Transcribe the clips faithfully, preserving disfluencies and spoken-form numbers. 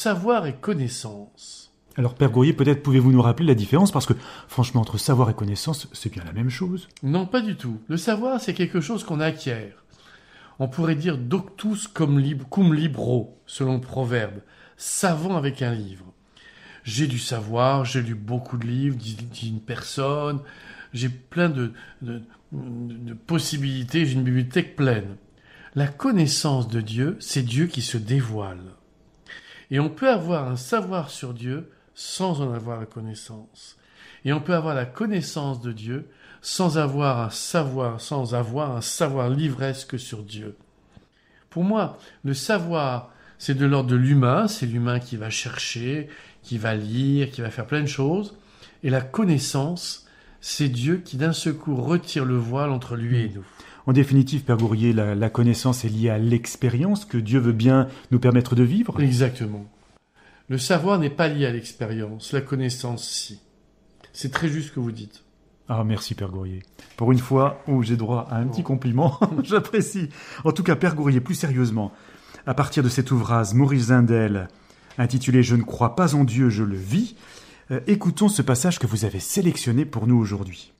Savoir et connaissance. Alors, Père Gourrier, peut-être pouvez-vous nous rappeler la différence, parce que, franchement, entre savoir et connaissance, c'est bien la même chose. Non, pas du tout. Le savoir, c'est quelque chose qu'on acquiert. On pourrait dire doctus cum, lib- cum libro, selon le proverbe. Savant avec un livre. J'ai du savoir, j'ai lu beaucoup de livres, dit dit une personne, j'ai plein de, de, de, de possibilités, j'ai une bibliothèque pleine. La connaissance de Dieu, c'est Dieu qui se dévoile. Et on peut avoir un savoir sur Dieu sans en avoir la connaissance. Et on peut avoir la connaissance de Dieu sans avoir un savoir, sans avoir un savoir livresque sur Dieu. Pour moi, le savoir, c'est de l'ordre de l'humain, c'est l'humain qui va chercher, qui va lire, qui va faire plein de choses. Et la connaissance, c'est Dieu qui d'un seul coup retire le voile entre lui et nous. En définitive, Père Gourrier, la, la connaissance est liée à l'expérience que Dieu veut bien nous permettre de vivre. Exactement. Le savoir n'est pas lié à l'expérience, la connaissance, si. C'est très juste ce que vous dites. Ah, merci Père Gourrier. Pour une fois où j'ai droit à un petit compliment, j'apprécie. En tout cas, Père Gourrier, plus sérieusement, à partir de cet ouvrage, Maurice Zindel, intitulé « Je ne crois pas en Dieu, je le vis », euh, écoutons ce passage que vous avez sélectionné pour nous aujourd'hui.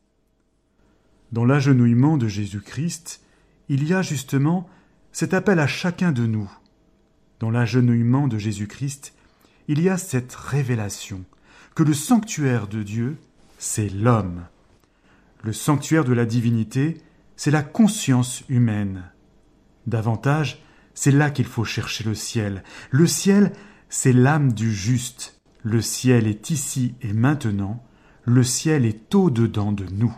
Dans l'agenouillement de Jésus-Christ, il y a justement cet appel à chacun de nous. Dans l'agenouillement de Jésus-Christ, il y a cette révélation que le sanctuaire de Dieu, c'est l'homme. Le sanctuaire de la divinité, c'est la conscience humaine. Davantage, c'est là qu'il faut chercher le ciel. Le ciel, c'est l'âme du juste. Le ciel est ici et maintenant. Le ciel est au-dedans de nous.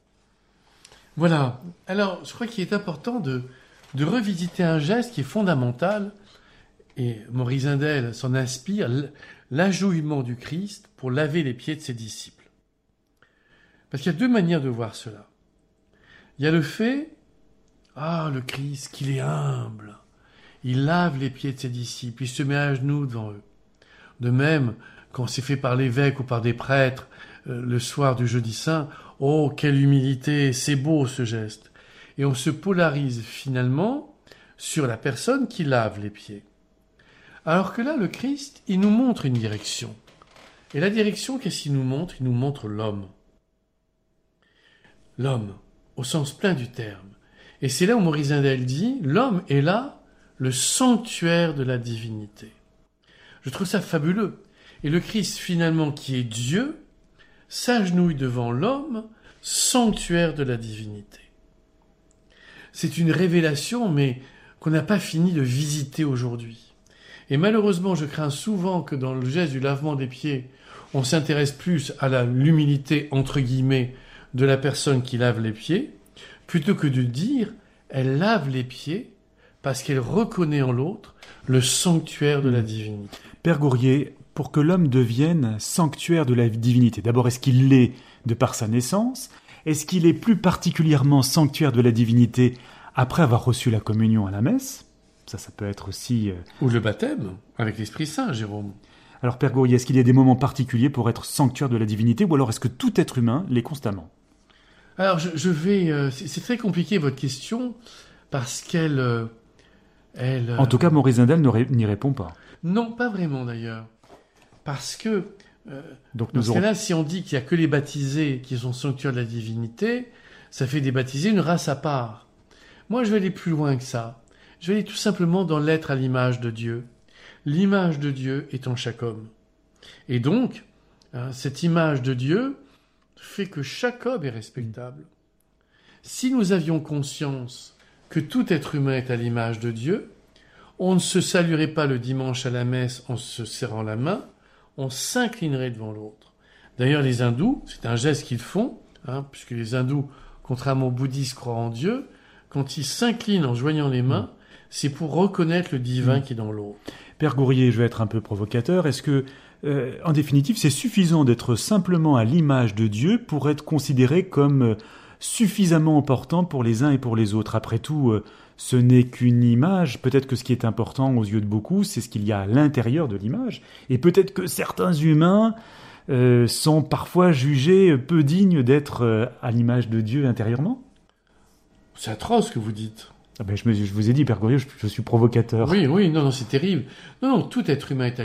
Voilà. Alors, je crois qu'il est important de, de revisiter un geste qui est fondamental, et Maurice Zindel s'en inspire, l'agenouillement du Christ pour laver les pieds de ses disciples. Parce qu'il y a deux manières de voir cela. Il y a le fait, ah, le Christ, qu'il est humble. Il lave les pieds de ses disciples, il se met à genoux devant eux. De même, quand c'est fait par l'évêque ou par des prêtres, euh, le soir du jeudi saint, oh, quelle humilité, c'est beau ce geste. Et on se polarise finalement sur la personne qui lave les pieds. Alors que là, le Christ, il nous montre une direction. Et la direction, qu'est-ce qu'il nous montre? Il nous montre l'homme. L'homme, au sens plein du terme. Et c'est là où Maurice Zindel dit, l'homme est là, le sanctuaire de la divinité. Je trouve ça fabuleux. Et le Christ, finalement, qui est Dieu, s'agenouille devant l'homme, sanctuaire de la divinité. C'est une révélation, mais qu'on n'a pas fini de visiter aujourd'hui. Et malheureusement, je crains souvent que dans le geste du lavement des pieds, on s'intéresse plus à la, l'humilité, entre guillemets, de la personne qui lave les pieds, plutôt que de dire, elle lave les pieds parce qu'elle reconnaît en l'autre le sanctuaire de la divinité. Père Gourrier, pour que l'homme devienne sanctuaire de la divinité, d'abord, est-ce qu'il l'est de par sa naissance? Est-ce qu'il est plus particulièrement sanctuaire de la divinité après avoir reçu la communion à la messe? Ça, ça peut être aussi... Euh... Ou le baptême, avec l'Esprit Saint, Jérôme. Alors, Père Gourrier, est-ce qu'il y a des moments particuliers pour être sanctuaire de la divinité, ou alors est-ce que tout être humain l'est constamment? Alors, je, je vais... Euh, c'est, c'est très compliqué, votre question, parce qu'elle... Euh, elle, euh... En tout cas, Maurice Zindel n'y répond pas. Non, pas vraiment, d'ailleurs. Parce que... Euh, Donc, dans nous ce aurons... cas-là, si on dit qu'il n'y a que les baptisés qui sont sanctuaires de la divinité, ça fait des baptisés une race à part. Moi, je vais aller plus loin que ça. Je vais aller tout simplement dans l'être à l'image de Dieu. L'image de Dieu est en chaque homme. Et donc, hein, cette image de Dieu fait que chaque homme est respectable. Si nous avions conscience que tout être humain est à l'image de Dieu, on ne se saluerait pas le dimanche à la messe en se serrant la main, on s'inclinerait devant l'autre. D'ailleurs, les hindous, c'est un geste qu'ils font, hein, puisque les hindous, contrairement aux bouddhistes, croient en Dieu, quand ils s'inclinent en joignant les mains, c'est pour reconnaître le divin mmh. qui est dans l'autre. Père Gourrier, je vais être un peu provocateur. Est-ce que, euh, en définitive, c'est suffisant d'être simplement à l'image de Dieu pour être considéré comme euh, suffisamment important pour les uns et pour les autres? Après tout, euh, ce n'est qu'une image. Peut-être que ce qui est important aux yeux de beaucoup, c'est ce qu'il y a à l'intérieur de l'image. Et peut-être que certains humains euh, sont parfois jugés peu dignes d'être euh, à l'image de Dieu intérieurement. C'est atroce ce que vous dites. Ah ben, je, me, je vous ai dit, Père Goriot, je, je suis provocateur. Oui, oui, non, non, c'est terrible. Non, non, tout être humain est